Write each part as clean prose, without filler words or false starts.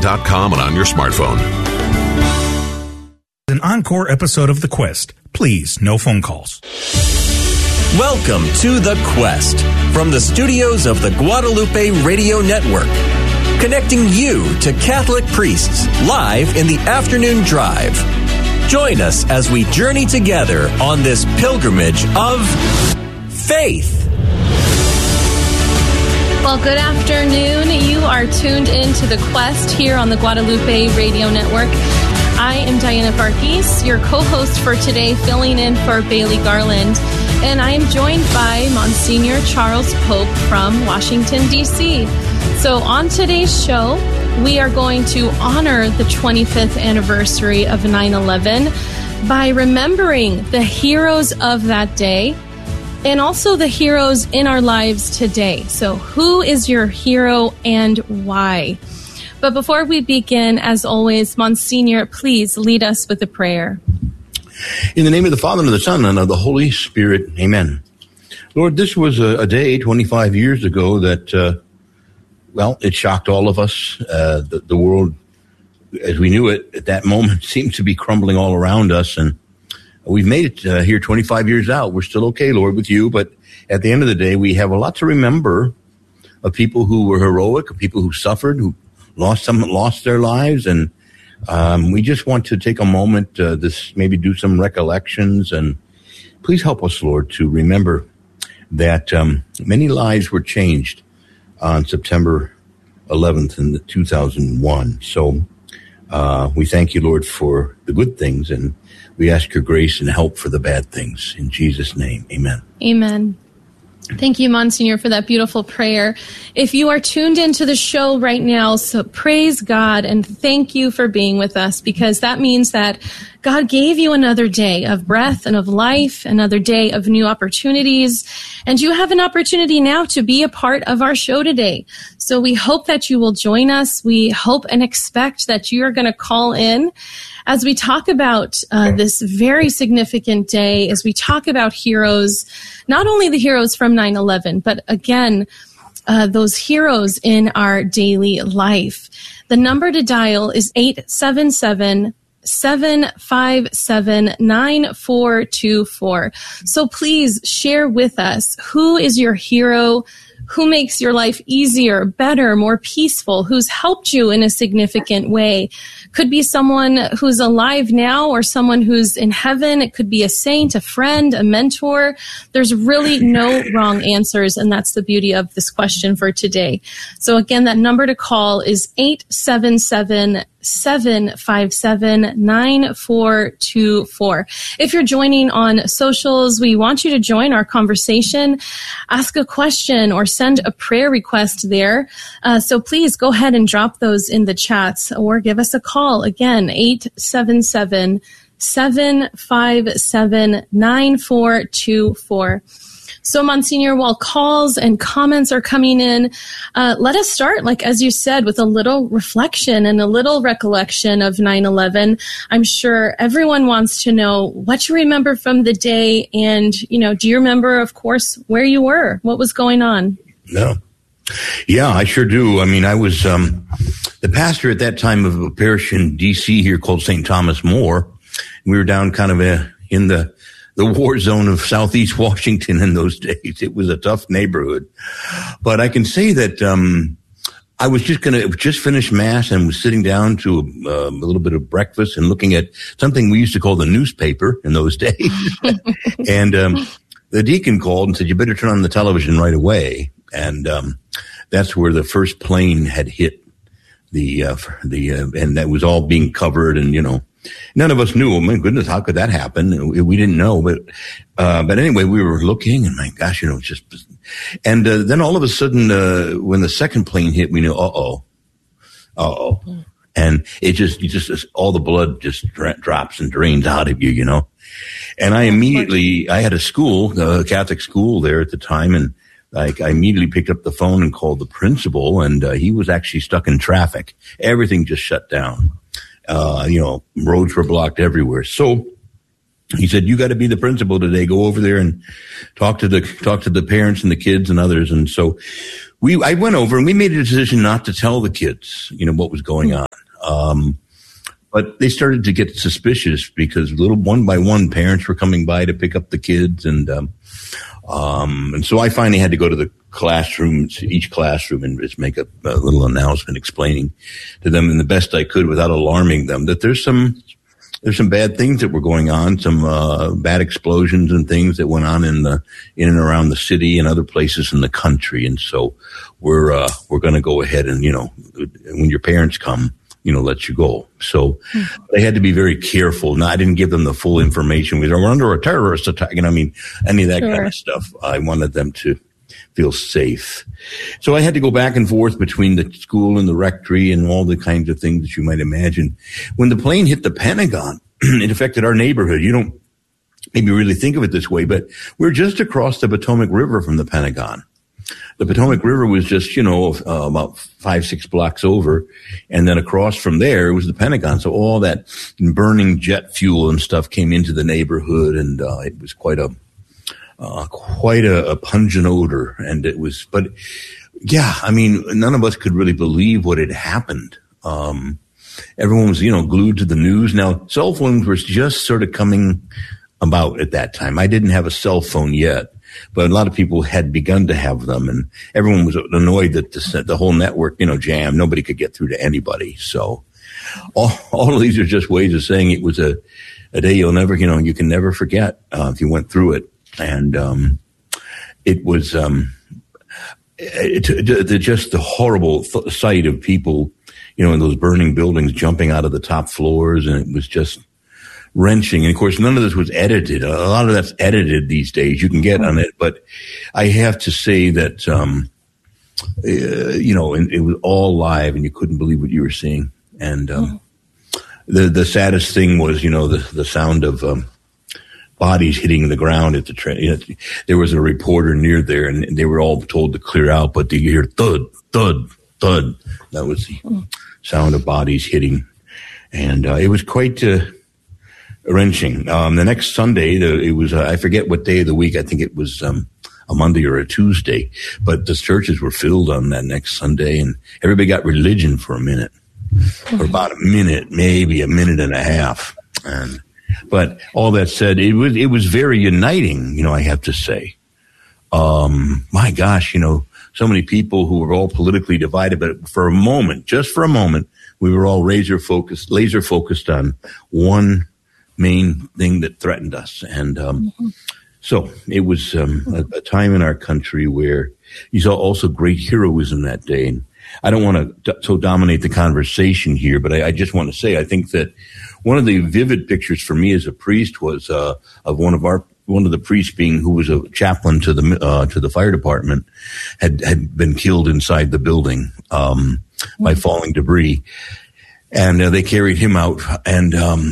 guadalupe.com and on your smartphone. An encore episode of The Quest. Please, no phone calls. Welcome to The Quest from the studios of the Guadalupe Radio Network, connecting you to Catholic priests live in the afternoon drive. Join us as we journey together on this pilgrimage of faith. Well, good afternoon. You are tuned into The Quest here on the Guadalupe Radio Network. I am Diana Barkis, your co-host for today, filling in for Bailey Garland. And I am joined by Monsignor Charles Pope from Washington, D.C. So on today's show, we are going to honor the 25th anniversary of 9/11 by remembering the heroes of that day and also the heroes in our lives today. So who is your hero and why? But before we begin, as always, Monsignor, please lead us with a prayer. In the name of the Father, and of the Son, and of the Holy Spirit, amen. Lord, this was a day 25 years ago that, it shocked all of us. The world, as we knew it at that moment, seemed to be crumbling all around us. And we've made it here 25 years out. We're still okay, Lord, with you. But at the end of the day, we have a lot to remember of people who were heroic, of people who suffered, who lost their lives, and we just want to take a moment, maybe do some recollections, and please help us, Lord, to remember that many lives were changed on September 11th in 2001. So we thank you, Lord, for the good things, and we ask your grace and help for the bad things. In Jesus' name, amen. Amen. Thank you, Monsignor, for that beautiful prayer. If you are tuned into the show right now, so praise God and thank you for being with us, because that means that God gave you another day of breath and of life, another day of new opportunities, and you have an opportunity now to be a part of our show today. So we hope that you will join us. We hope and expect that you are going to call in as we talk about this very significant day, as we talk about heroes, not only the heroes from 9/11, but again, those heroes in our daily life. The number to dial is 877-757-9424. So please share with us, who is your hero? Who makes your life easier, better, more peaceful? Who's helped you in a significant way? Could be someone who's alive now or someone who's in heaven. It could be a saint, a friend, a mentor. There's really no wrong answers, and that's the beauty of this question for today. So again, that number to call is 877-757-9424. If you're joining on socials, we want you to join our conversation, ask a question, or send a prayer request there. So please go ahead and drop those in the chats or give us a call. Again, 877-757-9424. So, Monsignor, while calls and comments are coming in, let us start, as you said, with a little reflection and a little recollection of 9/11. I'm sure everyone wants to know what you remember from the day, and, do you remember, of course, where you were? What was going on? No. Yeah, I sure do. I mean, I was the pastor at that time of a parish in D.C. here called St. Thomas More. We were down kind of in the war zone of Southeast Washington in those days. It was a tough neighborhood. But I can say that I was just finish Mass and was sitting down to a little bit of breakfast and looking at something we used to call the newspaper in those days. And the deacon called and said, "You better turn on the television right away." And that's where the first plane had hit and that was all being covered, and none of us knew. Oh my goodness, how could that happen? We didn't know, but anyway, we were looking, and my gosh, and then all of a sudden, when the second plane hit, we knew, and it just all the blood just drops and drains out of you, And I had a school, a Catholic school there at the time, and I immediately picked up the phone and called the principal, and he was actually stuck in traffic. Everything just shut down. Roads were blocked everywhere. So he said, "You got to be the principal today. Go over there and talk to the parents and the kids and others." And so I went over and we made a decision not to tell the kids, what was going on. But they started to get suspicious because one by one parents were coming by to pick up the kids. And so I finally had to go to the classrooms, each classroom, and just make a little announcement explaining to them in the best I could without alarming them that there's some bad things that were going on, some bad explosions and things that went on in and around the city and other places in the country. And so we're going to go ahead and, when your parents come, let you go. So they had to be very careful. Now, I didn't give them the full information. We're under a terrorist attack. Any of that kind of stuff. I wanted them to feel safe. So I had to go back and forth between the school and the rectory and all the kinds of things that you might imagine. When the plane hit the Pentagon, it affected our neighborhood. You don't maybe really think of it this way, but we're just across the Potomac River from the Pentagon. The Potomac River was just, about 5-6 blocks over. And then across from there was the Pentagon. So all that burning jet fuel and stuff came into the neighborhood. And it was quite a pungent odor. And it was, but yeah, none of us could really believe what had happened. Everyone was, glued to the news. Now, cell phones were just sort of coming about at that time. I didn't have a cell phone yet. But a lot of people had begun to have them, and everyone was annoyed that the whole network, jammed. Nobody could get through to anybody. So all of these are just ways of saying it was a day you'll never, you can never forget if you went through it. And it was just the horrible sight of people, in those burning buildings jumping out of the top floors, and it was just wrenching. And of course, none of this was edited. A lot of that's edited these days. You can get on it, but I have to say that, it was all live and you couldn't believe what you were seeing. And, the saddest thing was, the sound of, bodies hitting the ground at the train. There was a reporter near there and they were all told to clear out, but you hear thud, thud, thud. That was the sound of bodies hitting. And, it was quite, wrenching. The next Sunday, it was, I forget what day of the week. I think it was, a Monday or a Tuesday, but the churches were filled on that next Sunday and everybody got religion for a minute or about a minute, maybe a minute and a half. But all that said, it was very uniting, I have to say. My gosh, so many people who were all politically divided, but just for a moment, we were all laser focused on one main thing that threatened us. And so it was a time in our country where you saw also great heroism that day. And I don't want to so dominate the conversation here, but I just want to say I think that one of the vivid pictures for me as a priest was of one of the priests who was a chaplain to the fire department had been killed inside the building by falling debris. And they carried him out, and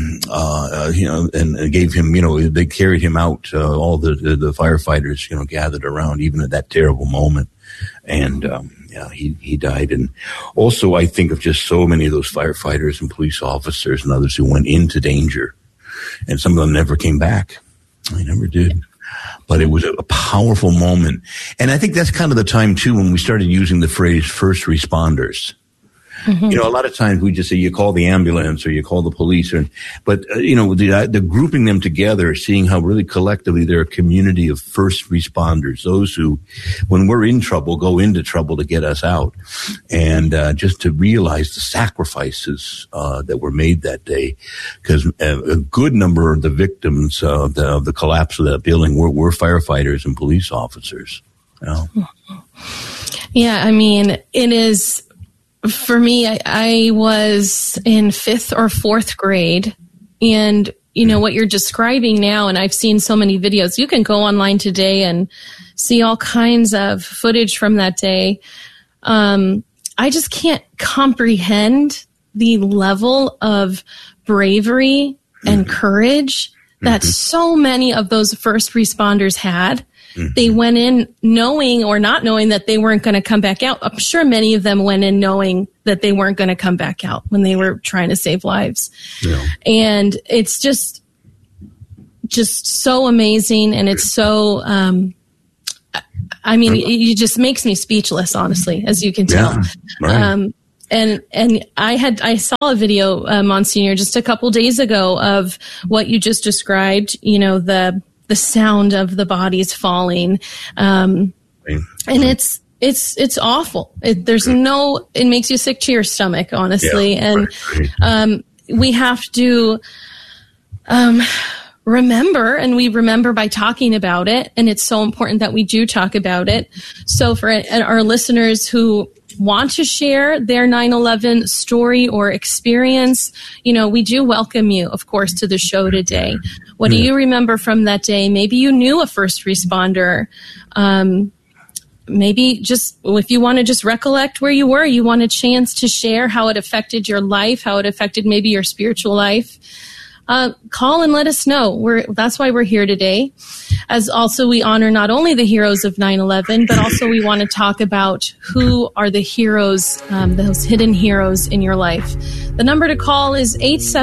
and gave him, they carried him out. All the firefighters, gathered around, even at that terrible moment, and he died. And also, I think of just so many of those firefighters and police officers and others who went into danger, and some of them never came back. They never did. But it was a powerful moment, and I think that's kind of the time too when we started using the phrase "first responders." Mm-hmm. A lot of times we just say you call the ambulance or you call the police, but the grouping them together, seeing how really collectively they're a community of first responders, those who, when we're in trouble, go into trouble to get us out, and just to realize the sacrifices that were made that day, because a good number of the victims of the collapse of that building were firefighters and police officers. Yeah, it is. For me, I was in 5th or 4th grade, and what you're describing now, and I've seen so many videos. You can go online today and see all kinds of footage from that day. I just can't comprehend the level of bravery and courage that so many of those first responders had. They went in knowing or not knowing that they weren't going to come back out. I'm sure many of them went in knowing that they weren't going to come back out when they were trying to save lives. Yeah. And it's just so amazing. And it's so, I mean, it just makes me speechless, honestly, as you can tell. Yeah, right. And I saw a video, Monsignor, just a couple days ago of what you just described, the sound of the bodies falling. And it's awful. It makes you sick to your stomach, honestly. Yeah, and, we have to, remember, and we remember by talking about it. And it's so important that we do talk about it. So for our listeners who want to share their 9/11 story or experience, we do welcome you, of course, to the show today. What do you remember from that day? Maybe you knew a first responder. Maybe just if you want to just recollect where you were, you want a chance to share how it affected your life, how it affected maybe your spiritual life. Call and let us know. That's why we're here today. As also we honor not only the heroes of 9/11, but also we want to talk about who are the heroes, those hidden heroes in your life. The number to call is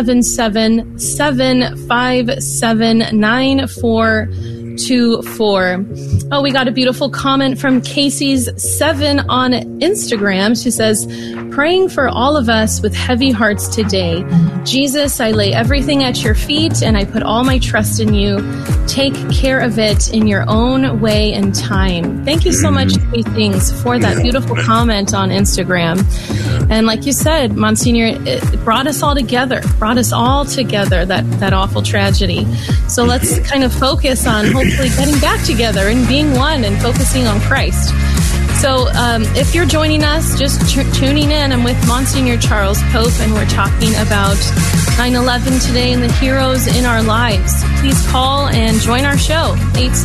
877-757-9424. Oh, we got a beautiful comment from Casey's7 on Instagram. She says, praying for all of us with heavy hearts today. Jesus, I lay everything at your feet and I put all my trust in you. Take care of it in your own way and time. Thank you so much, Casey, for that beautiful comment on Instagram. And like you said, Monsignor, it brought us all together, that awful tragedy. So let's kind of focus on hopefully getting back together and being one and focusing on Christ. So if you're joining us, just tuning in, I'm with Monsignor Charles Pope, and we're talking about 9/11 today and the heroes in our lives. Please call and join our show,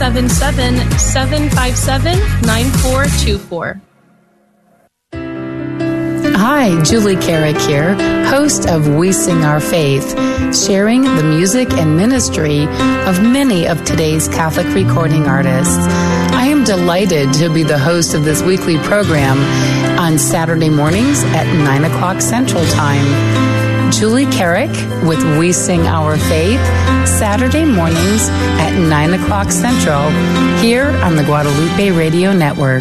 877-757-9424. Hi, Julie Carrick here, host of We Sing Our Faith, sharing the music and ministry of many of today's Catholic recording artists. I am delighted to be the host of this weekly program on Saturday mornings at 9 o'clock Central Time. Julie Carrick with We Sing Our Faith, Saturday mornings at 9 o'clock Central, here on the Guadalupe Radio Network.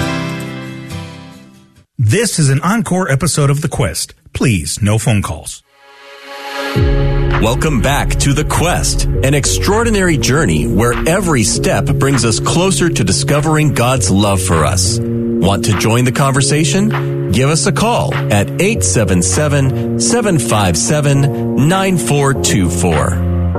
This is an encore episode of The Quest. Please, no phone calls. Welcome back to The Quest, an extraordinary journey where every step brings us closer to discovering God's love for us. Want to join the conversation? Give us a call at 877-757-9424.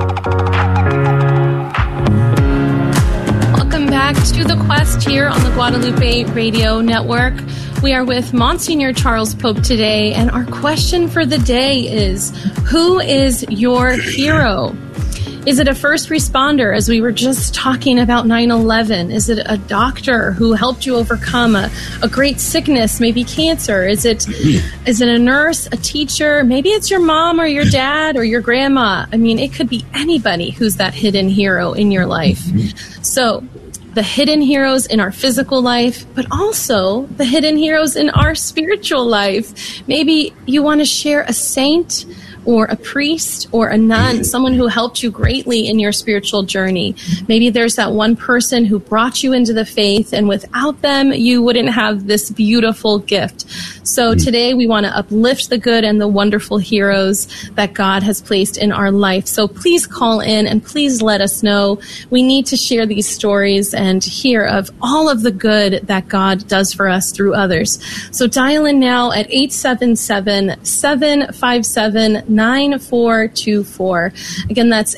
Welcome back to The Quest here on the Guadalupe Radio Network. We are with Monsignor Charles Pope today, and our question for the day is, who is your hero? Is it a first responder, as we were just talking about 9/11? Is it a doctor who helped you overcome a great sickness, maybe cancer? Is it a nurse, a teacher? Maybe it's your mom or your dad or your grandma. I mean, it could be anybody who's that hidden hero in your life. So the hidden heroes in our physical life, but also the hidden heroes in our spiritual life. Maybe you want to share a saint or a priest or a nun, someone who helped you greatly in your spiritual journey. Maybe there's that one person who brought you into the faith, and without them, you wouldn't have this beautiful gift. So today we want to uplift the good and the wonderful heroes that God has placed in our life. So please call in and please let us know. We need to share these stories and hear of all of the good that God does for us through others. So dial in now at 877-757-9424. Again, that's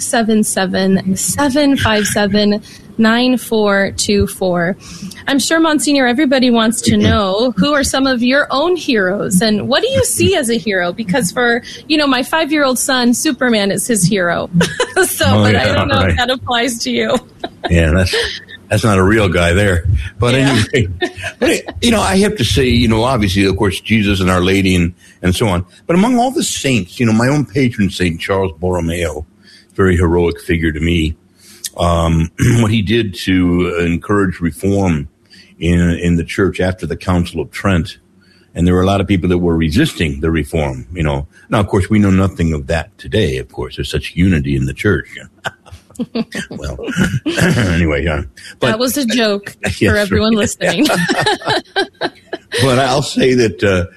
877-757-9424. I'm sure, Monsignor, everybody wants to know, who are some of your own heroes, and what do you see as a hero? Because for, my 5-year-old son, Superman is his hero. But I don't know if that applies to you. Yeah, that's not a real guy there. But anyway, I have to say, obviously, of course, Jesus and Our Lady and so on. But among all the saints, my own patron saint, Charles Borromeo, very heroic figure to me. What he did to encourage reform in the church after the Council of Trent. And there were a lot of people that were resisting the reform, Now, of course, we know nothing of that today, of course. There's such unity in the church. Well, anyway, but that was a joke yes, for everyone listening. But I'll say that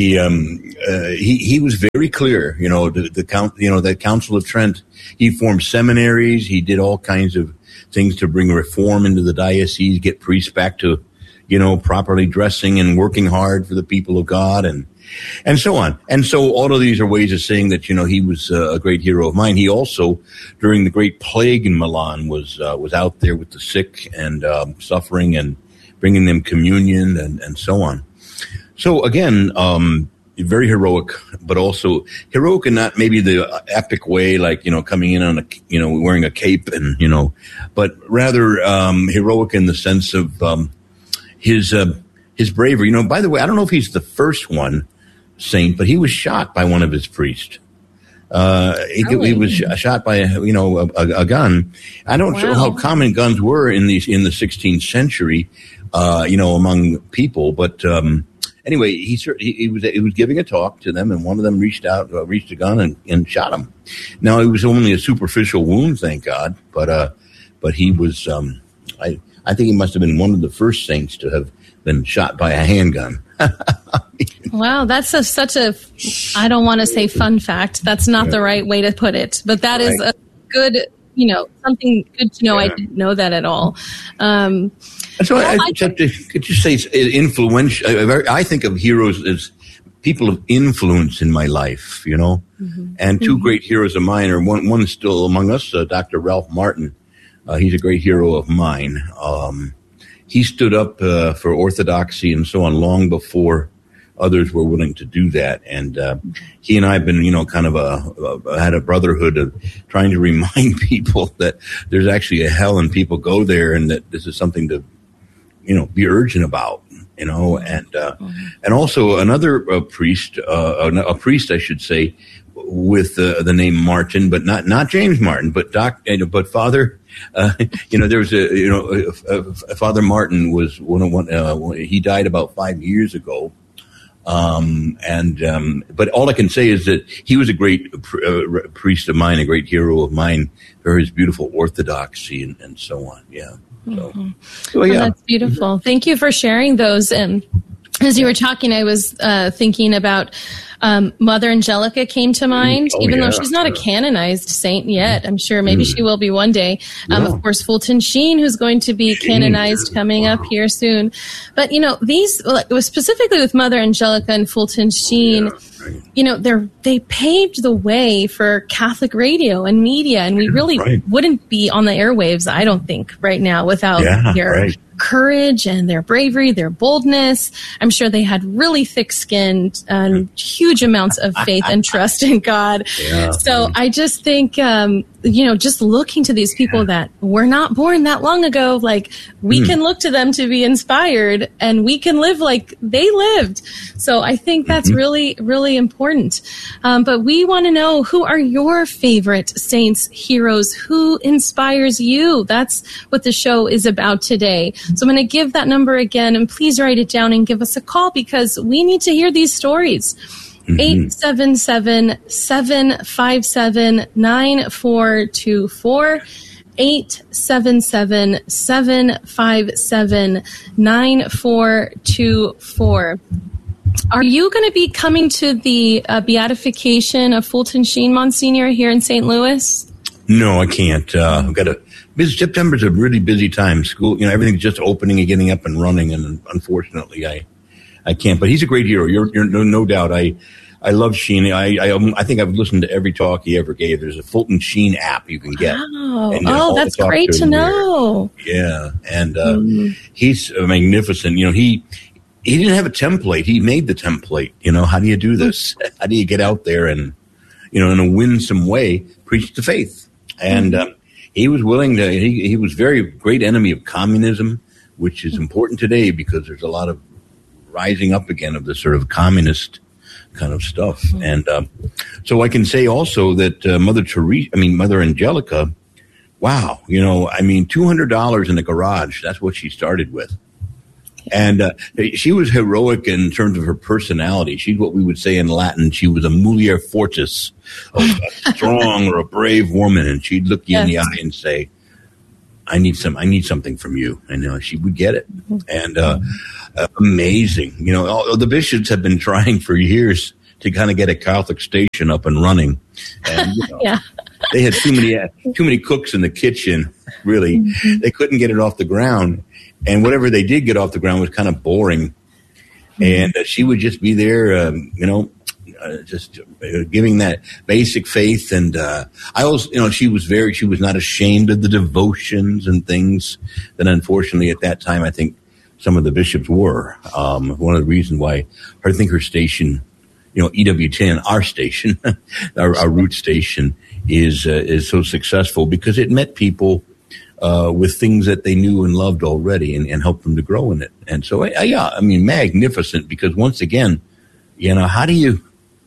he was very clear. The Council of Trent. He formed seminaries. He did all kinds of things to bring reform into the diocese, get priests back to, properly dressing and working hard for the people of God, and so on. And so all of these are ways of saying that, he was a great hero of mine. He also, during the Great Plague in Milan, was out there with the sick and suffering and bringing them communion and so on. So again, very heroic, but also heroic in not maybe the epic way, like, coming in on wearing a cape and, but rather heroic in the sense of his bravery. By the way, I don't know if he's the first one saint, but he was shot by one of his priests. He was shot by a gun. I don't know how common guns were in the 16th century, among people, but anyway, he was giving a talk to them, and one of them reached a gun and shot him. Now, it was only a superficial wound, thank God, but he was. I think he must have been one of the first saints to have been shot by a handgun. Wow, that's such a, I don't want to say fun fact. That's not the right way to put it, but that is a good, something good to know. Yeah. I didn't know that at all. So could you say influential? I think of heroes as people of influence in my life, and two great heroes of mine are one still among us, Dr. Ralph Martin. He's a great hero of mine. He stood up for orthodoxy and so on long before others were willing to do that. And he and I have been, kind of had a brotherhood of trying to remind people that there's actually a hell and people go there, and that this is something to, be urgent about, and also another priest, a priest, I should say, with the name Martin, but not James Martin, but Father. There was Father Martin was he died about 5 years ago. But all I can say is that he was a great priest of mine, a great hero of mine for his beautiful orthodoxy and so on. Yeah. So yeah. That's beautiful. Thank you for sharing those. And as you were talking, I was thinking about Mother Angelica came to mind, even though she's not a canonized saint yet. I'm sure maybe she will be one day. Of course, Fulton Sheen, who's going to be canonized coming up here soon. But, these, specifically with Mother Angelica and Fulton Sheen, they paved the way for Catholic radio and media, and we really wouldn't be on the airwaves, I don't think, right now without their courage and their bravery, their boldness. I'm sure they had really thick-skinned and huge amounts of faith and trust in God. So I just think, just looking to these people that were not born that long ago, like we can look to them to be inspired, and we can live like they lived. So I think that's really, really important. But we want to know, who are your favorite saints, heroes? Who inspires you? That's what the show is about today. So I'm going to give that number again, and please write it down and give us a call, because we need to hear these stories. 877-757-9424. 877-757-9424. Are you going to be coming to the beatification of Fulton Sheen, Monsignor, here in St. Louis? No, I can't. I've got September's a really busy time. School, everything's just opening and getting up and running, and unfortunately, I can't. But he's a great hero. You're no doubt. I love Sheen. I think I've listened to every talk he ever gave. There's a Fulton Sheen app you can get. Oh, that's great to know. Yeah, and he's magnificent. He didn't have a template. He made the template. How do you do this? How do you get out there and, in a winsome way, preach the faith? And he was willing to. He was very great enemy of communism, which is important today because there's a lot of rising up again of the sort of communist kind of stuff. And so I can say also that Mother Angelica, wow, $200 in the garage. That's what she started with. And she was heroic in terms of her personality. She's what we would say in Latin. She was a mulier fortis, a strong or a brave woman. And she'd look you in the eye and say, I need something from you. And she would get it. And amazing. All the bishops have been trying for years to kind of get a Catholic station up and running. And, they had too many cooks in the kitchen, really. Mm-hmm. They couldn't get it off the ground. And whatever they did get off the ground was kind of boring. Mm-hmm. And she would just be there, just giving that basic faith. And I also, she was not ashamed of the devotions and things that unfortunately at that time, I think some of the bishops were. One of the reasons why I think her station, EWTN, our station, our root station is so successful because it met people with things that they knew and loved already and helped them to grow in it. And so, magnificent because once again, how do you,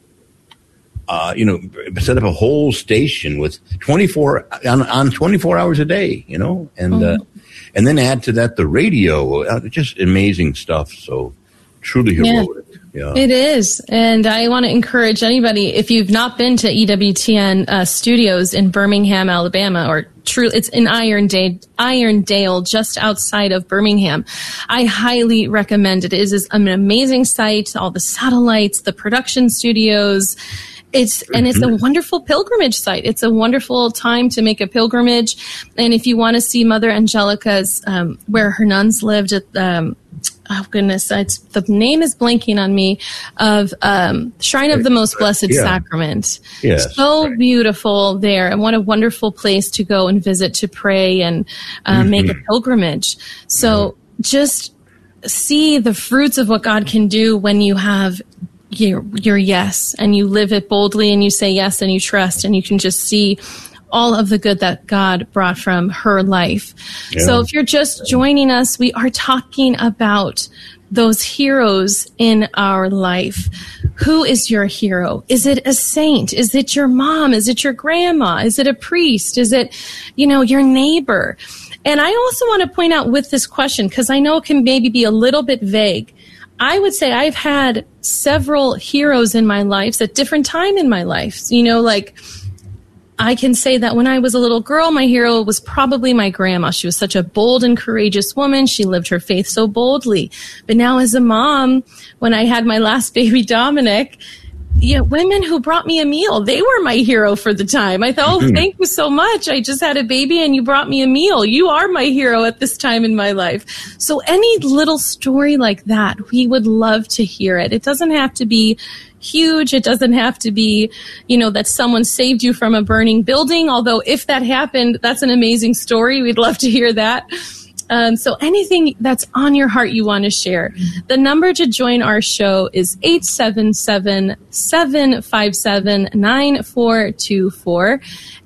set up a whole station with 24 hours a day, and then add to that the radio, just amazing stuff. So truly heroic. Yeah. It is. And I want to encourage anybody, if you've not been to EWTN studios in Birmingham, Alabama, or it's in Irondale, just outside of Birmingham, I highly recommend it. It is an amazing site, all the satellites, the production studios. It's a wonderful pilgrimage site. It's a wonderful time to make a pilgrimage. And if you want to see Mother Angelica's, where her nuns lived at, oh goodness, the name is blanking on me, of Shrine of the Most Blessed Sacrament. Yes. So beautiful there, and what a wonderful place to go and visit to pray and make a pilgrimage. So just see the fruits of what God can do when you have your yes, and you live it boldly, and you say yes, and you trust, and you can just see all of the good that God brought from her life. Yeah. So if you're just joining us, we are talking about those heroes in our life. Who is your hero? Is it a saint? Is it your mom? Is it your grandma? Is it a priest? Is it, your neighbor? And I also want to point out with this question, because I know it can maybe be a little bit vague. I would say I've had several heroes in my life at different time in my life. I can say that when I was a little girl, my hero was probably my grandma. She was such a bold and courageous woman. She lived her faith so boldly. But now as a mom, when I had my last baby, Dominic, women who brought me a meal, they were my hero for the time. I thought, thank you so much. I just had a baby and you brought me a meal. You are my hero at this time in my life. So any little story like that, we would love to hear it. It doesn't have to be huge. It doesn't have to be, that someone saved you from a burning building. Although if that happened, that's an amazing story. We'd love to hear that. So anything that's on your heart you want to share. The number to join our show is 877-757-9424,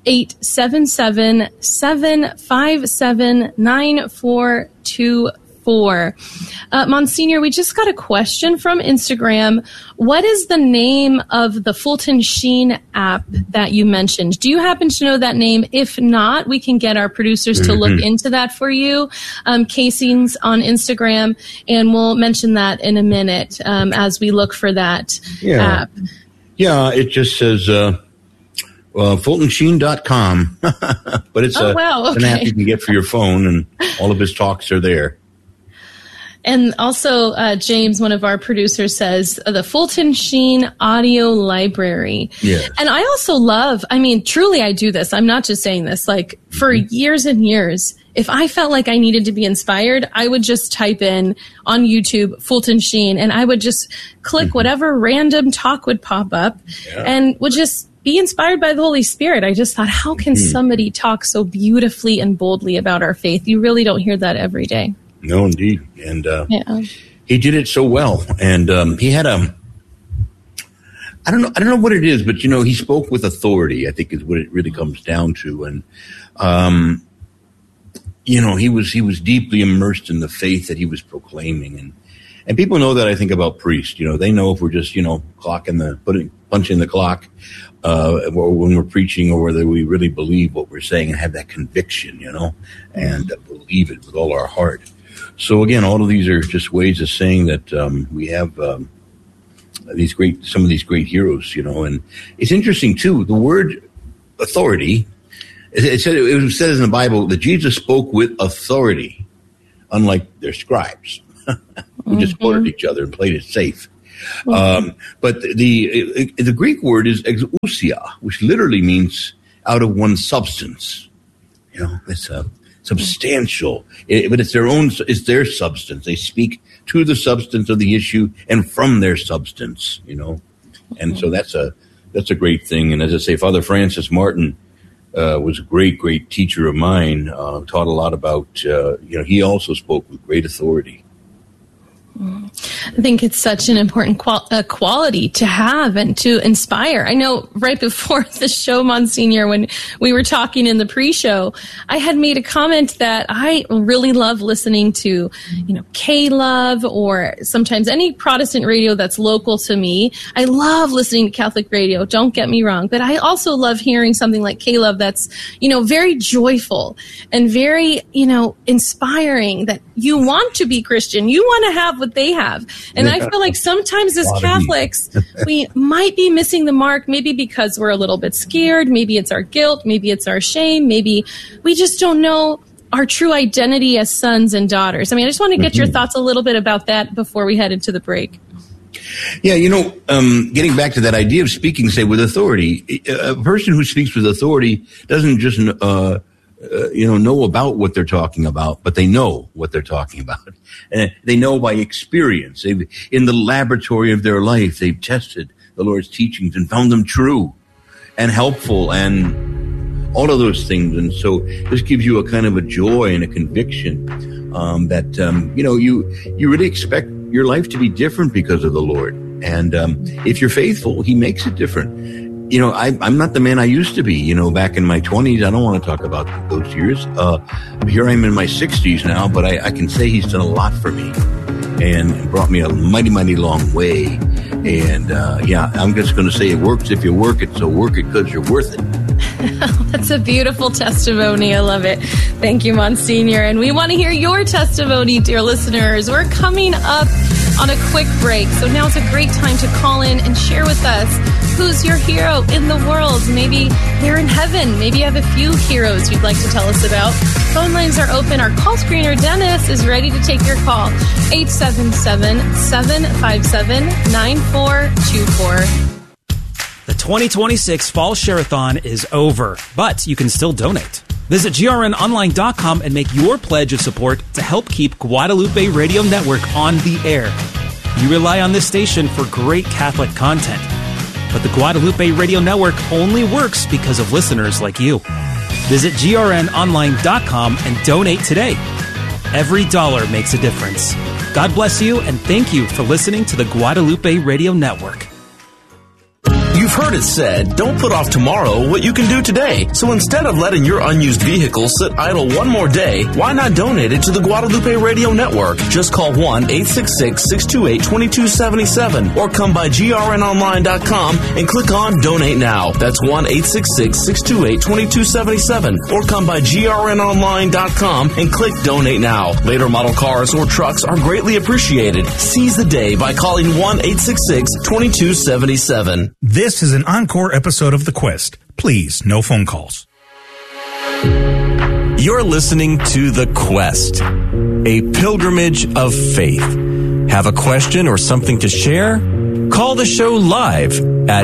877-757-9424. Monsignor, we just got a question from Instagram. What is the name of the Fulton Sheen app that you mentioned? Do you happen to know that name? If not, we can get our producers to look into that for you. Casey's on Instagram, and we'll mention that in a minute as we look for that app. Yeah, it just says FultonSheen.com, but it's an app you can get for your phone, and all of his talks are there. And also, James, one of our producers, says the Fulton Sheen Audio Library. Yes. And I also love, truly I do this. I'm not just saying this. For years and years, if I felt like I needed to be inspired, I would just type in on YouTube Fulton Sheen, and I would just click whatever random talk would pop up and would just be inspired by the Holy Spirit. I just thought, how can somebody talk so beautifully and boldly about our faith? You really don't hear that every day. No, indeed. And he did it so well. And he had I don't know what it is, but, he spoke with authority, I think is what it really comes down to. And, he was deeply immersed in the faith that he was proclaiming. And people know that, I think, about priests. They know if we're just, punching the clock when we're preaching, or whether we really believe what we're saying and have that conviction, and believe it with all our heart. So again, all of these are just ways of saying that we have some of these great heroes, and it's interesting too. The word authority, it was said in the Bible that Jesus spoke with authority, unlike their scribes who just quoted each other and played it safe. But the Greek word is exousia, which literally means out of one's substance. It's substantial, but it's their substance. They speak to the substance of the issue and from their substance, and so that's a great thing. And as I say, Father Francis Martin was a great teacher of mine, taught a lot about, he also spoke with great authority. I think it's such an important quality to have and to inspire. I know right before the show, Monsignor, when we were talking in the pre-show, I had made a comment that I really love listening to, K-Love or sometimes any Protestant radio that's local to me. I love listening to Catholic radio, don't get me wrong, but I also love hearing something like K-Love that's, very joyful and very, inspiring, that you want to be Christian. You want to have what they have. And I feel like sometimes as Catholics, we might be missing the mark, maybe because we're a little bit scared. Maybe it's our guilt. Maybe it's our shame. Maybe we just don't know our true identity as sons and daughters. I just want to get your thoughts a little bit about that before we head into the break. Yeah, getting back to that idea of speaking, say, with authority, a person who speaks with authority doesn't just know about what they're talking about, but they know what they're talking about. And they know by experience. In the laboratory of their life, they've tested the Lord's teachings and found them true and helpful and all of those things. And so this gives you a kind of a joy and a conviction that, you really expect your life to be different because of the Lord. And if you're faithful, he makes it different. I'm not the man I used to be, back in my 20s. I don't want to talk about those years. Here I'm in my 60s now, but I can say he's done a lot for me and brought me a mighty, mighty long way. And, I'm just going to say it works if you work it. So work it because you're worth it. That's a beautiful testimony. I love it. Thank you, Monsignor. And we want to hear your testimony, dear listeners. We're coming up on a quick break. So now's a great time to call in and share with us who's your hero in the world. Maybe they're in heaven. Maybe you have a few heroes you'd like to tell us about. Phone lines are open. Our call screener, Dennis, is ready to take your call. 877-757-9424. The 2026 Fall Share-a-thon is over, but you can still donate. Visit grnonline.com and make your pledge of support to help keep Guadalupe Radio Network on the air. You rely on this station for great Catholic content, but the Guadalupe Radio Network only works because of listeners like you. Visit grnonline.com and donate today. Every dollar makes a difference. God bless you, and thank you for listening to the Guadalupe Radio Network. You've heard it said, don't put off tomorrow what you can do today. So instead of letting your unused vehicle sit idle one more day, why not donate it to the Guadalupe Radio Network? Just call 1-866-628-2277 or come by grnonline.com and click on Donate Now. That's 1-866-628-2277 or come by grnonline.com and click Donate Now. Later model cars or trucks are greatly appreciated. Seize the day by calling 1-866-2277. This is an encore episode of The Quest. Please, no phone calls. You're listening to The Quest, a pilgrimage of faith. Have a question or something to share? Call the show live at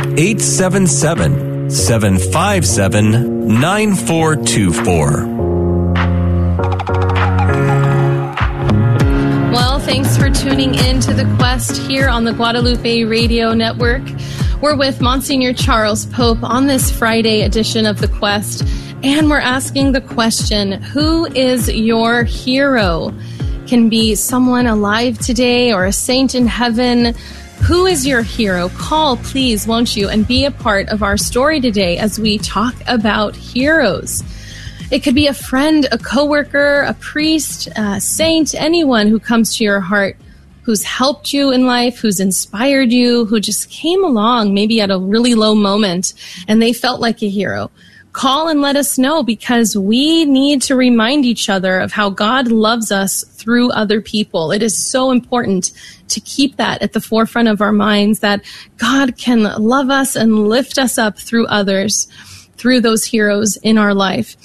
877-757-9424. Well, thanks for tuning in to The Quest here on the Guadalupe Radio Network. We're with Monsignor Charles Pope on this Friday edition of The Quest, and we're asking the question, who is your hero? Can be someone alive today or a saint in heaven. Who is your hero? Call, please, won't you, and be a part of our story today as we talk about heroes. It could be a friend, a coworker, a priest, a saint, anyone who comes to your heart, who's helped you in life, who's inspired you, who just came along maybe at a really low moment and they felt like a hero. call and let us know, because we need to remind each other of how God loves us through other people. It is so important to keep that at the forefront of our minds, that God can love us and lift us up through others, through those heroes in our life.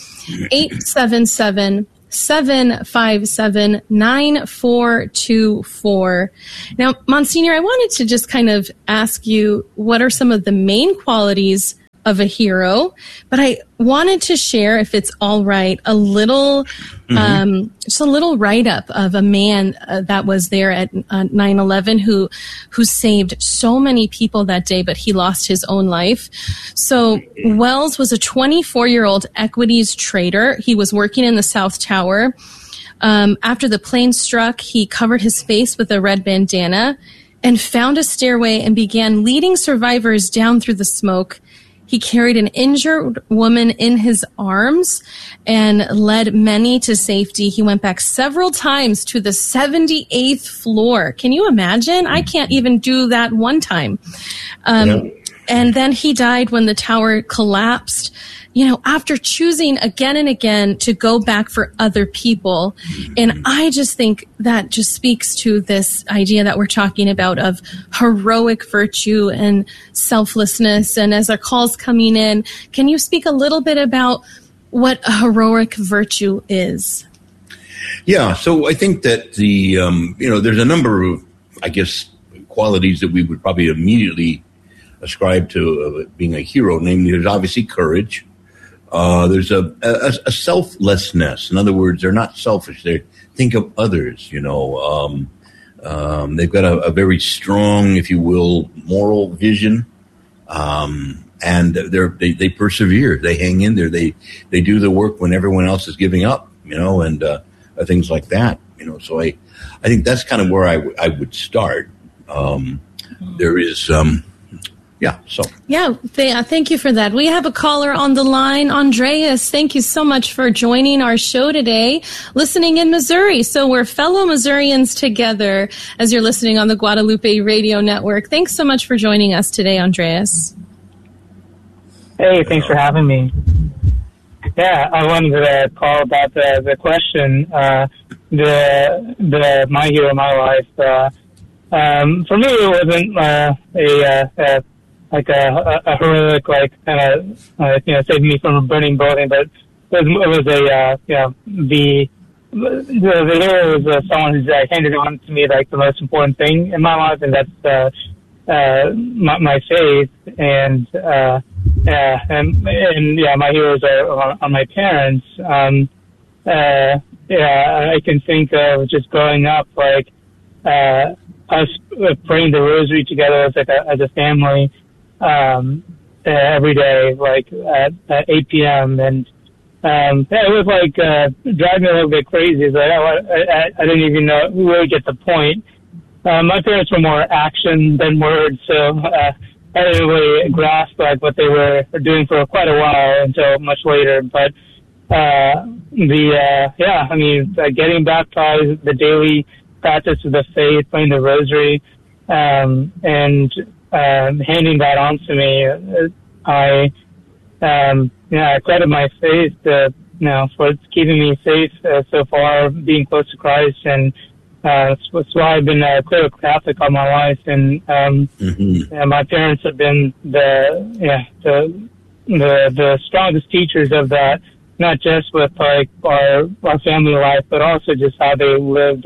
877-757-9424. Now, Monsignor, I wanted to just kind of ask you, what are some of the main qualities of a hero? But I wanted to share, if it's all right, a little, just a little write-up of a man that was there at 9/11 who saved so many people that day, but he lost his own life. So Wells was a 24-year-old equities trader. He was working in the South Tower. After the plane struck, he covered his face with a red bandana and found a stairway and began leading survivors down through the smoke. He carried an injured woman in his arms and led many to safety. He went back several times to the 78th floor. Can you imagine? I can't even do that one time. And then he died when the tower collapsed, after choosing again and again to go back for other people. And I just think that just speaks to this idea that we're talking about of heroic virtue and selflessness. And as our call's coming in, can you speak a little bit about what a heroic virtue is? Yeah, so I think that there's a number of, qualities that we would probably immediately ascribe to being a hero. Namely, there's obviously courage. There's a selflessness. In other words, they're not selfish. They think of others, They've got a very strong, if you will, moral vision. And they persevere. They hang in there. They do the work when everyone else is giving up, and things like that, So I think that's kind of where I would start. There is, thank you for that. We have a caller on the line. Andreas, thank you so much for joining our show today, listening in Missouri. So we're fellow Missourians together as you're listening on the Guadalupe Radio Network. Thanks so much for joining us today, Andreas. Hey, thanks for having me. Yeah, I wanted to call about the question, the my hero, my life. For me, it wasn't a heroic, kind of, saving me from a burning building, but it was the hero was someone who's handed on to me the most important thing in my life, and that's my faith, and my heroes are my parents. I can think of just growing up us praying the rosary together as a family every day, at 8 p.m. And it was driving me a little bit crazy. It's I didn't even really get the point. My parents were more action than words, so I didn't really grasp what they were doing for quite a while until much later. But getting baptized, the daily practice of the faith, praying the rosary, and handing that on to me, I credit my faith for keeping me safe so far, being close to Christ, and that's why I've been a clear Catholic all my life, and my parents have been the strongest teachers of that, not just with our family life, but also just how they lived.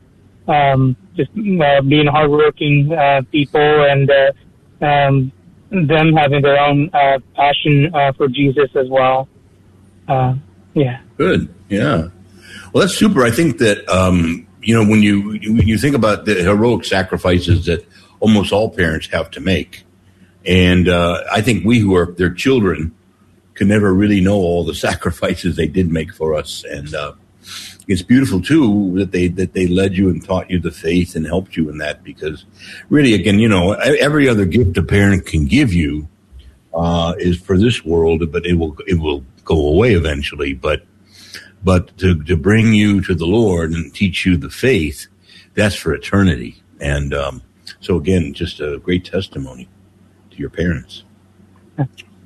Being hardworking people, and them having their own passion for Jesus as well. Good. Yeah. Well, that's super. I think that when you think about the heroic sacrifices that almost all parents have to make, and I think we who are their children can never really know all the sacrifices they did make for us, and it's beautiful too that they led you and taught you the faith and helped you in that, because really, again, every other gift a parent can give you is for this world, but it will go away eventually. But to bring you to the Lord and teach you the faith, that's for eternity. And so again, just a great testimony to your parents.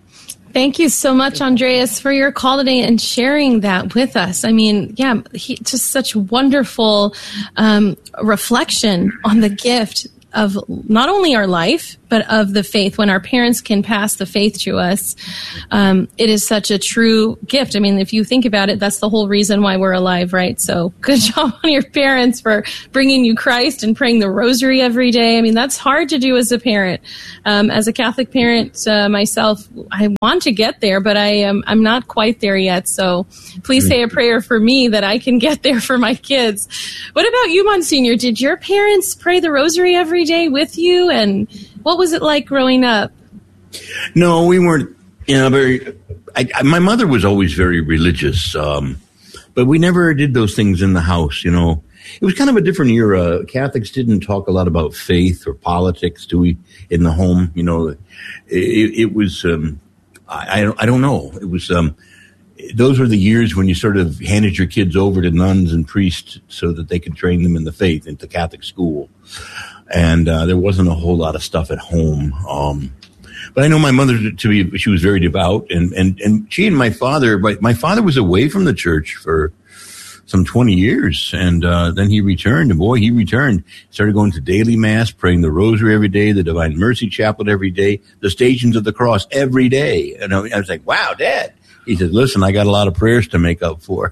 Thank you so much, Andreas, for your call today and sharing that with us. I mean, just such wonderful reflection on the gift of not only our life, but of the faith. When our parents can pass the faith to us, it is such a true gift. I mean, if you think about it, that's the whole reason why we're alive, right? So good job on your parents for bringing you Christ and praying the rosary every day. I mean, that's hard to do as a parent. As a Catholic parent myself, I want to get there, but I'm not quite there yet. So please say a prayer for me that I can get there for my kids. What about you, Monsignor? Did your parents pray the rosary every day with you? And what was it like growing up? No, we weren't, my mother was always very religious, but we never did those things in the house, It was kind of a different era. Catholics didn't talk a lot about faith or politics, in the home, It was, I don't know. It was, those were the years when you sort of handed your kids over to nuns and priests so that they could train them in the faith into Catholic school. And there wasn't a whole lot of stuff at home. But I know my mother she was very devout, and she and my father was away from the church for some 20 years. And then he returned, started going to daily mass, praying the rosary every day, the Divine Mercy Chaplet every day, the Stations of the Cross every day. And I was like, wow, Dad. He said, listen, I got a lot of prayers to make up for.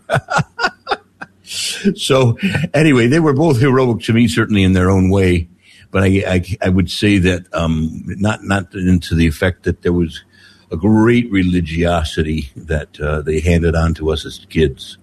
So anyway, they were both heroic to me, certainly in their own way. But I would say that not into the effect that there was a great religiosity that they handed on to us as kids.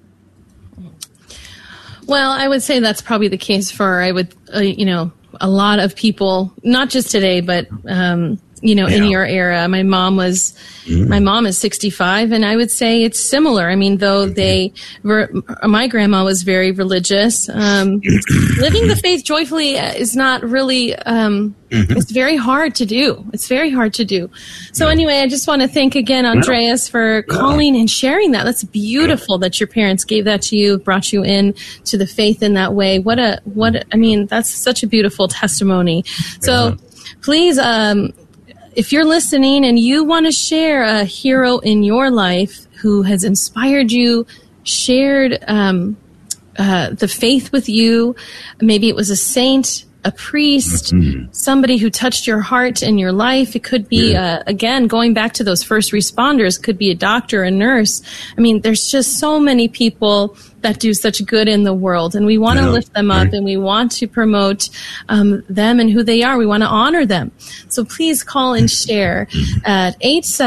Well, I would say that's probably the case for a lot of people, not just today, but in your era. My mom is 65, and I would say it's similar. I mean, though my grandma was very religious. Living the faith joyfully is not really, it's very hard to do. It's very hard to do. So anyway, I just want to thank again, Andreas, for calling and sharing that. That's beautiful that your parents gave that to you, brought you in to the faith in that way. That's such a beautiful testimony. So please, if you're listening and you want to share a hero in your life who has inspired you, shared the faith with you, maybe it was a saint, a priest, somebody who touched your heart and your life. It could be, again, going back to those first responders, could be a doctor, a nurse. I mean, there's just so many people that do such good in the world, and we want to lift them up, and we want to promote them and who they are. We want to honor them. So please call and share at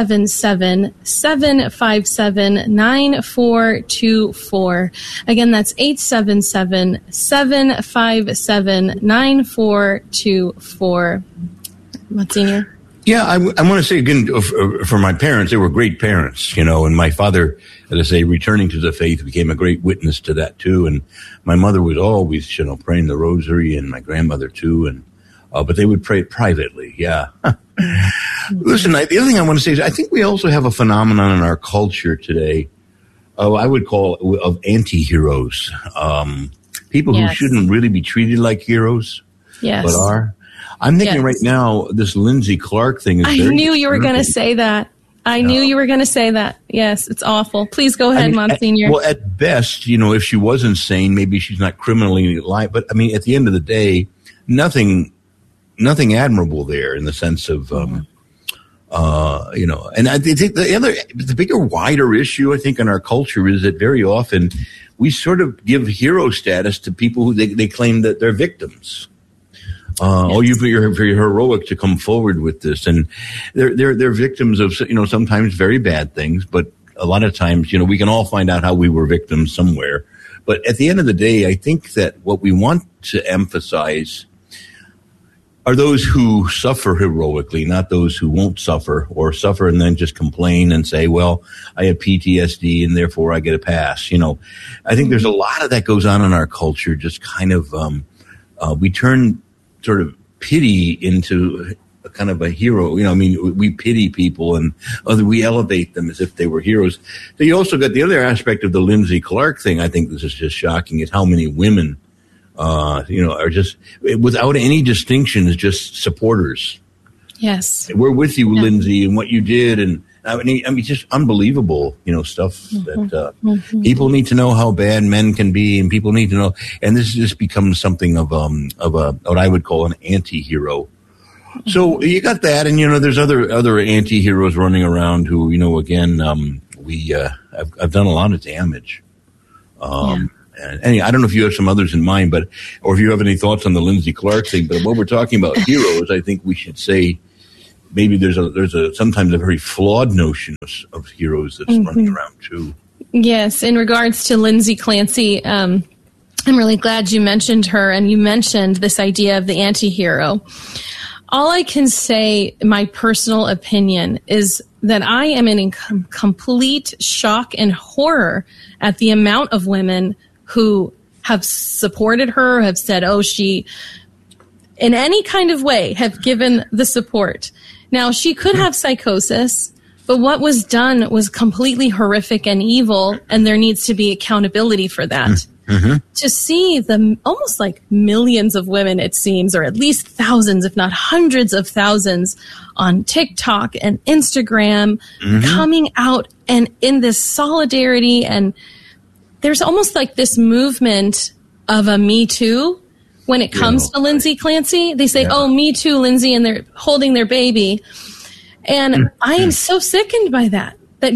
877-757-9424. Again, that's 877-757-9424. Monsignor? Yeah, I want to say again, for my parents, they were great parents, and my father, as I say, returning to the faith became a great witness to that too. And my mother was always, praying the rosary, and my grandmother too. And, but they would pray privately. Yeah. Listen, the other thing I want to say is I think we also have a phenomenon in our culture today, I would call of anti-heroes, people who shouldn't really be treated like heroes, but are. I'm thinking right now, this Lindsay Clark thing is I knew you were going to say that. I knew you were going to say that. Yes, it's awful. Please go ahead, Monsignor. Well, at best, if she was insane, maybe she's not criminally liable. But, at the end of the day, nothing admirable there in the sense of, and I think the bigger, wider issue, I think, in our culture is that very often we sort of give hero status to people who they claim that they're victims. You're very heroic to come forward with this, and they're victims of sometimes very bad things, but a lot of times we can all find out how we were victims somewhere. But at the end of the day, I think that what we want to emphasize are those who suffer heroically, not those who won't suffer or suffer and then just complain and say, well, I have PTSD and therefore I get a pass. I think there's a lot of that goes on in our culture, just kind of we turn sort of pity into a kind of a hero. We pity people and we elevate them as if they were heroes. So you also got the other aspect of the Lindsay Clark thing. I think this is just shocking, is how many women, are just without any distinction, is just supporters. Yes. We're with you, Lindsay, and what you did. And I mean, just unbelievable, stuff that people need to know how bad men can be, and people need to know. And this just becomes something of a what I would call an anti-hero. So you got that, and there's other anti-heroes running around who, again, I've done a lot of damage. And I don't know if you have some others in mind, or if you have any thoughts on the Lindsay Clark thing. But when we're talking about heroes, I think we should say maybe there's sometimes a very flawed notion of heroes that's running around too. Yes, in regards to Lindsay Clancy, I'm really glad you mentioned her, and you mentioned this idea of the anti-hero. All I can say, my personal opinion, is that I am in complete shock and horror at the amount of women who have supported her, have said, she, in any kind of way, have given the support. Now, she could have psychosis, but what was done was completely horrific and evil, and there needs to be accountability for that. To see the almost like millions of women, it seems, or at least thousands, if not hundreds of thousands, on TikTok and Instagram coming out and in this solidarity, and there's almost like this movement of a Me Too when it comes to Lindsay Clancy. They say, Me Too, Lindsay, and they're holding their baby. And I am so sickened by that. But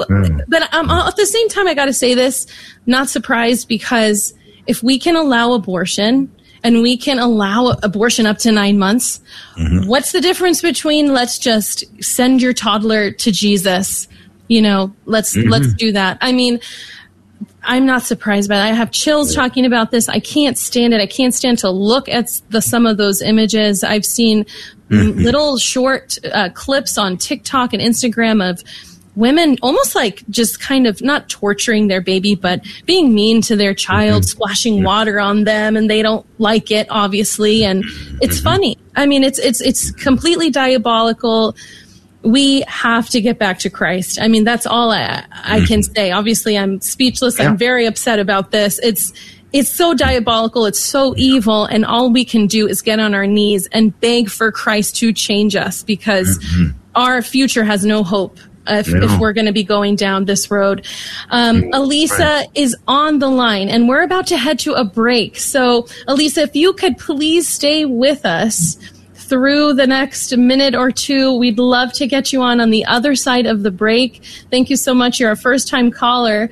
at the same time, I got to say this, not surprised, because if we can allow abortion, and we can allow abortion up to 9 months, what's the difference between let's just send your toddler to Jesus? Let's do that. I mean, I'm not surprised by that. I have chills talking about this. I can't stand it. I can't stand to look at some of those images. I've seen little short clips on TikTok and Instagram of women almost like just kind of not torturing their baby, but being mean to their child, splashing water on them, and they don't like it, obviously. And it's funny. I mean, it's completely diabolical. We have to get back to Christ. I mean, that's all I can say. Obviously, I'm speechless. I'm very upset about this. It's so diabolical. It's so evil. And all we can do is get on our knees and beg for Christ to change us, because our future has no hope if we're going to be going down this road. Elisa is on the line, and we're about to head to a break. So, Elisa, if you could please stay with us through the next minute or two. We'd love to get you on the other side of the break. Thank you so much. You're a first-time caller.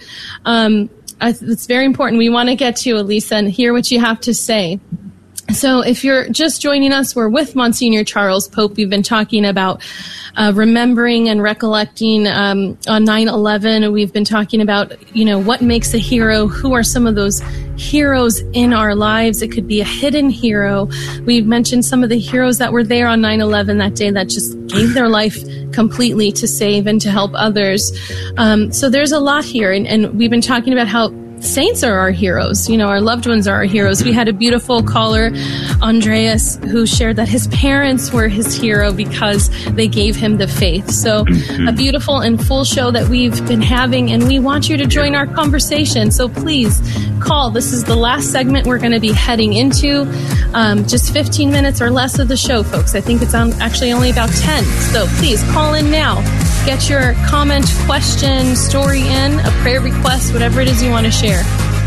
It's very important. We want to get to you, Elisa, and hear what you have to say. So if you're just joining us, we're with Monsignor Charles Pope. We've been talking about remembering and recollecting on 9/11. We've been talking about, what makes a hero? Who are some of those heroes in our lives? It could be a hidden hero. We've mentioned some of the heroes that were there on 9/11 that day that just gave their life completely to save and to help others. So there's a lot here. And we've been talking about how saints are our heroes. Our loved ones are our heroes. We had a beautiful caller, Andreas, who shared that his parents were his hero because they gave him the faith. So a beautiful and full show that we've been having, and we want you to join our conversation. So please call. This is the last segment we're going to be heading into. Just 15 minutes or less of the show, folks. I think it's actually only about 10. So please call in now. Get your comment, question, story in, a prayer request, whatever it is you want to share.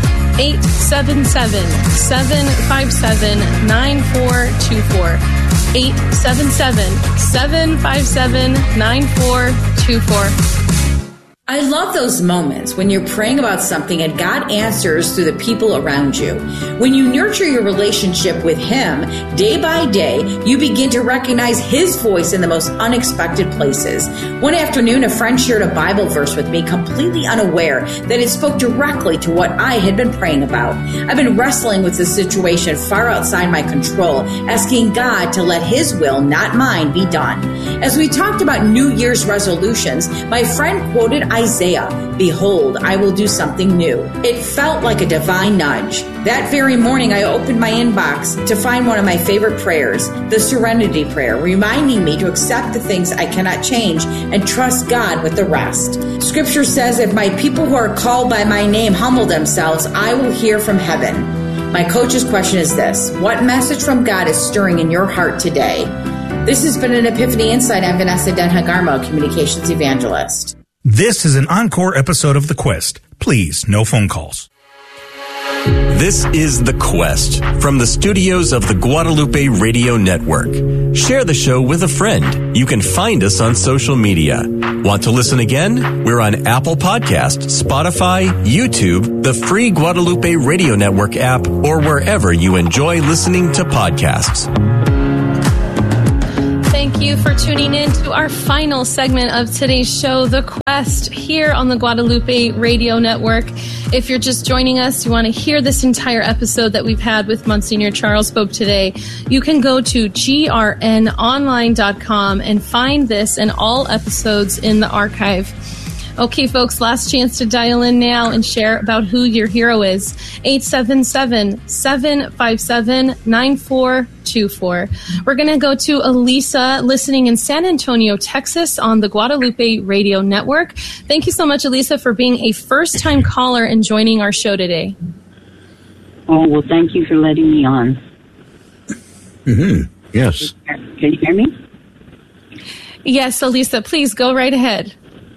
877-757-9424. 877-757-9424. I love those moments when you're praying about something and God answers through the people around you. When you nurture your relationship with Him day by day, you begin to recognize His voice in the most unexpected places. One afternoon, a friend shared a Bible verse with me, completely unaware that it spoke directly to what I had been praying about. I've been wrestling with this situation far outside my control, asking God to let His will, not mine, be done. As we talked about New Year's resolutions, my friend quoted Isaiah, "Behold, I will do something new." It felt like a divine nudge. That very morning, I opened my inbox to find one of my favorite prayers, the Serenity Prayer, reminding me to accept the things I cannot change and trust God with the rest. Scripture says, "If my people who are called by my name humble themselves, I will hear from heaven." My coach's question is this: what message from God is stirring in your heart today? This has been an Epiphany Insight. I'm Vanessa Denhagarmo, Communications Evangelist. This is an encore episode of The Quest. Please, no phone calls. This is The Quest from the studios of the Guadalupe Radio Network. Share the show with a friend. You can find us on social media. Want to listen again? We're on Apple Podcasts, Spotify, YouTube, the free Guadalupe Radio Network app, or wherever you enjoy listening to podcasts. Thank you for tuning in to our final segment of today's show, The Quest, here on the Guadalupe Radio Network. If you're just joining us, you want to hear this entire episode that we've had with Monsignor Charles Pope today, you can go to grnonline.com and find this and all episodes in the archive. Okay, folks, last chance to dial in now and share about who your hero is. 877-757-9424. We're going to go to Elisa, listening in San Antonio, Texas, on the Guadalupe Radio Network. Thank you so much, Elisa, for being a first-time caller and joining our show today. Oh, well, thank you for letting me on. Mm-hmm. Yes. Can you hear me? Yes, Elisa, please go right ahead.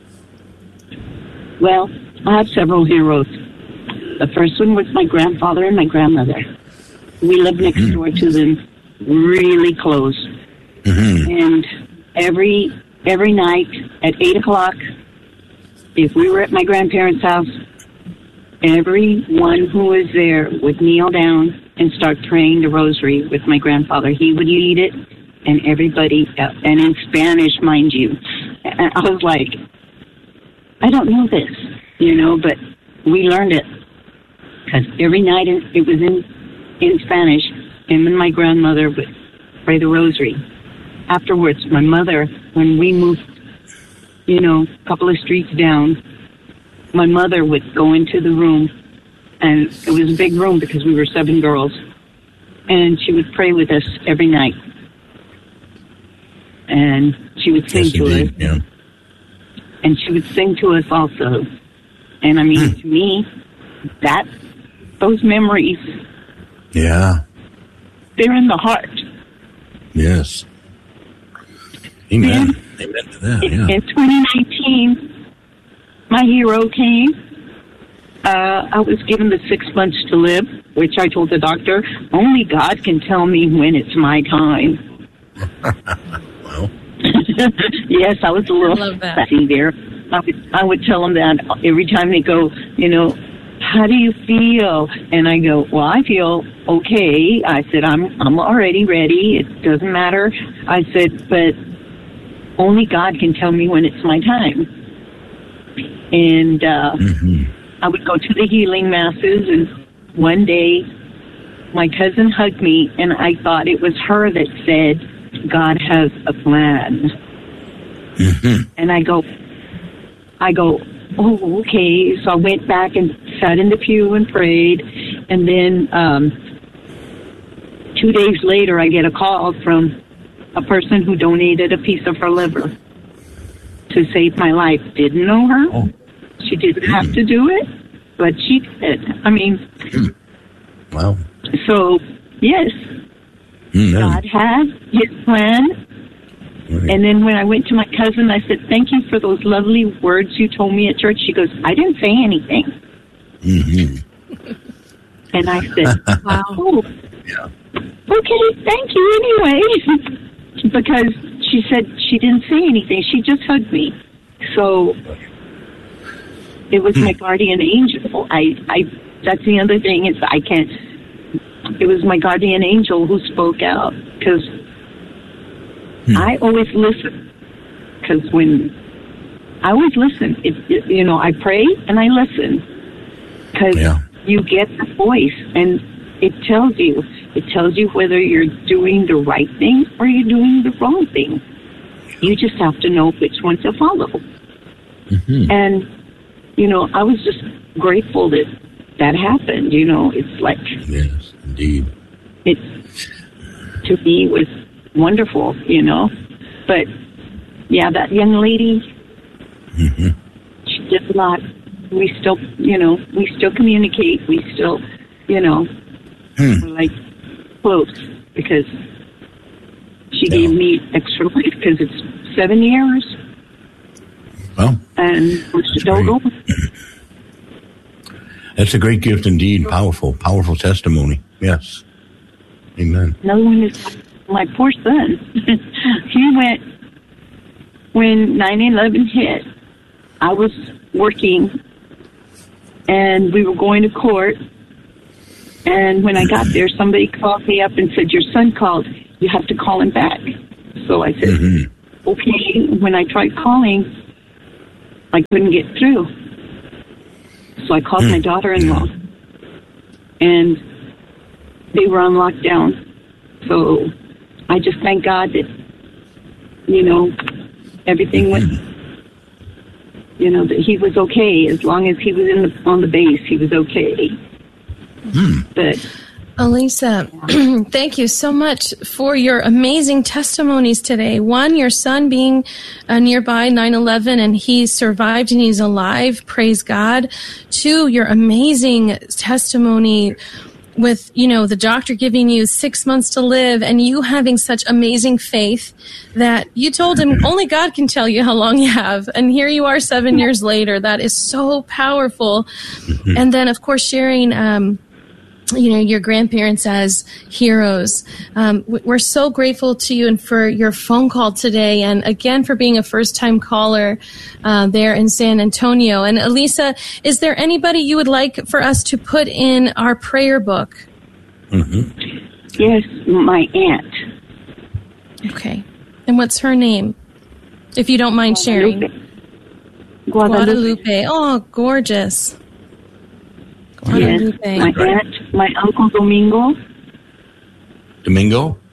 Well, I have several heroes. The first one was my grandfather and my grandmother. We lived next door to them, really close. Mm-hmm. And every night at 8 o'clock, if we were at my grandparents' house, everyone who was there would kneel down and start praying the rosary with my grandfather. He would lead it, and everybody, and in Spanish, mind you. And I was like, I don't know this, but we learned it. Because every night it was in Spanish, him and my grandmother would pray the rosary. Afterwards, my mother, when we moved, a couple of streets down, my mother would go into the room, and it was a big room because we were 7 girls, and she would pray with us every night. And she would sing to us. Yeah. And she would sing to us also. And I mean, to me, those memories, yeah, they're in the heart. Yes. Amen. Amen to that, yeah. In 2019, my hero came. I was given the 6 months to live, which I told the doctor, only God can tell me when it's my time. Well. Yes, I was a little fussy there. I would tell them that every time they go, how do you feel? And I go, well, I feel okay. I said, I'm already ready. It doesn't matter. I said, but only God can tell me when it's my time. And I would go to the healing masses, and one day my cousin hugged me, and I thought it was her that said, God has a plan. Mm-hmm. And I go, oh, okay. So I went back and sat in the pew and prayed. And then 2 days later, I get a call from a person who donated a piece of her liver to save my life. Didn't know her. Oh. She didn't have to do it, but she did. I mean, wow. So, yes. God had his plan. Right. And then when I went to my cousin, I said, thank you for those lovely words you told me at church. She goes, I didn't say anything. Mm-hmm. And I said, wow. Oh, yeah. Okay, thank you anyway. Because she said she didn't say anything. She just hugged me. So it was my guardian angel. That's the other thing is I can't. It was my guardian angel who spoke out, because I always listen. Because I always listen. I pray and I listen. Because you get the voice, and it tells you. It tells you whether you're doing the right thing or you're doing the wrong thing. You just have to know which one to follow. Mm-hmm. And, I was just grateful that happened. It's like... Yes, indeed. It, to me, was wonderful, But, yeah, that young lady, she did a lot. We still, we still communicate. We still, we're like close, because She gave me extra life because it's 7 years. Well, and it's still going. That's a great gift indeed. Powerful testimony. Yes. Amen. Another one is my poor son. He went when 9/11 hit. I was working, and we were going to court. And when I got there, somebody called me up and said, "Your son called. You have to call him back." So I said, "Okay." When I tried calling, I couldn't get through. So I called my daughter-in-law, and they were on lockdown. So I just thank God that, everything went, that he was okay. As long as he was on the base, he was okay. But Elisa, thank you so much for your amazing testimonies today. One, your son being nearby 9/11 and he survived and he's alive. Praise God. Two, your amazing testimony with, the doctor giving you 6 months to live and you having such amazing faith that you told him only God can tell you how long you have. And here you are 7 years later. That is so powerful. And then, of course, sharing, your grandparents as heroes. We're so grateful to you and for your phone call today, and again for being a first-time caller there in San Antonio. And Elisa, is there anybody you would like for us to put in our prayer book? Yes, my aunt. Okay. And what's her name, if you don't mind sharing? Guadalupe. Oh, gorgeous. Yes, my aunt, my uncle Domingo. Domingo,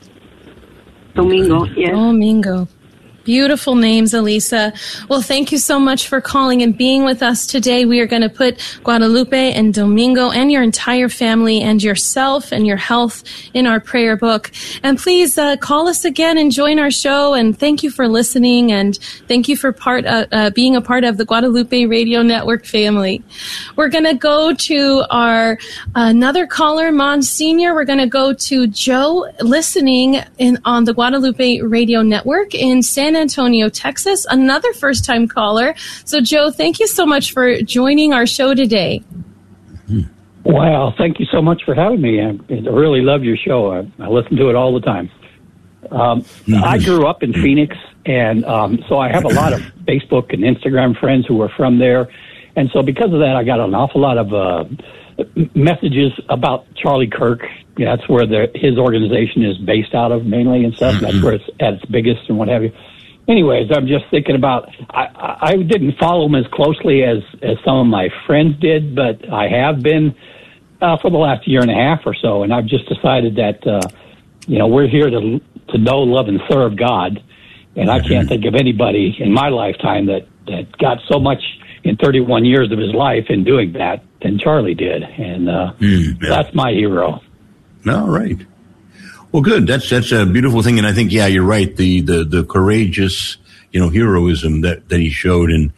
yes. Domingo. Beautiful names, Elisa. Well, thank you so much for calling and being with us today. We are going to put Guadalupe and Domingo and your entire family and yourself and your health in our prayer book. And please call us again and join our show. And thank you for listening. And thank you for being a part of the Guadalupe Radio Network family. We're going to go to our another caller, Monsignor. We're going to go to Joe listening on the Guadalupe Radio Network in San Antonio, Texas, another first-time caller. So, Joe, thank you so much for joining our show today. Wow, thank you so much for having me. I really love your show. I listen to it all the time. I grew up in Phoenix, and so I have a lot of Facebook and Instagram friends who are from there. And so because of that, I got an awful lot of messages about Charlie Kirk. That's where his organization is based out of mainly and stuff. That's where it's at its biggest and what have you. Anyways, I'm just thinking about, I didn't follow him as closely as some of my friends did, but I have been for the last year and a half or so, and I've just decided that, we're here to know, love, and serve God, and I can't think of anybody in my lifetime that got so much in 31 years of his life in doing that than Charlie did, and that's my hero. All right. Well, good. That's a beautiful thing, and I think you're right. The courageous heroism that he showed, and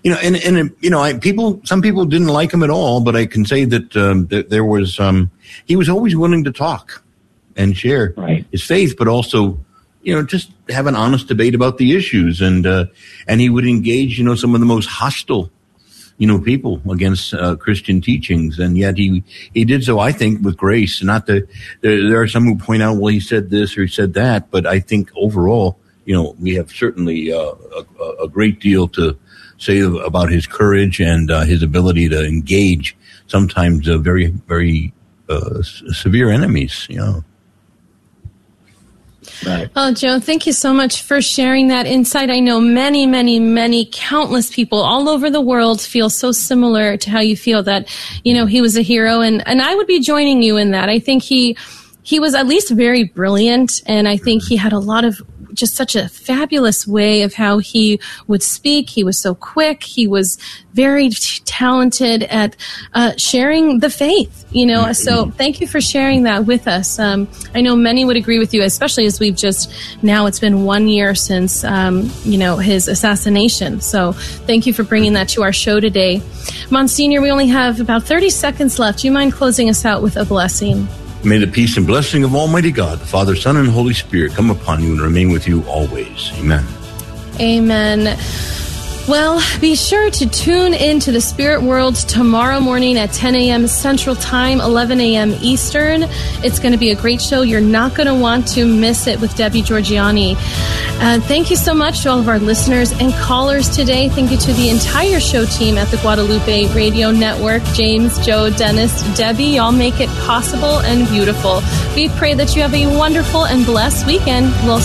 some people didn't like him at all, but I can say that there was he was always willing to talk and share his faith, but also just have an honest debate about the issues, and he would engage some of the most hostile people against Christian teachings, and yet he did so, I think, with grace. Not that there are some who point out, well, he said this or he said that, but I think overall, we have certainly a great deal to say about his courage and his ability to engage sometimes very, very severe enemies. Right. Well, Joe, thank you so much for sharing that insight. I know many, many, many countless people all over the world feel so similar to how you feel, that, he was a hero. And I would be joining you in that. I think he was at least very brilliant. And I think he had a lot of just such a fabulous way of how he would speak. He was so quick. He was very talented at sharing the faith, So thank you for sharing that with us. I know many would agree with you, especially as it's been 1 year since, his assassination. So thank you for bringing that to our show today. Monsignor, we only have about 30 seconds left. Do you mind closing us out with a blessing? May the peace and blessing of Almighty God, the Father, Son, and Holy Spirit come upon you and remain with you always. Amen. Amen. Well, be sure to tune in to the Spirit World tomorrow morning at 10 a.m. Central Time, 11 a.m. Eastern. It's going to be a great show. You're not going to want to miss it with Debbie Georgianni. Thank you so much to all of our listeners and callers today. Thank you to the entire show team at the Guadalupe Radio Network. James, Joe, Dennis, Debbie, y'all make it possible and beautiful. We pray that you have a wonderful and blessed weekend. We'll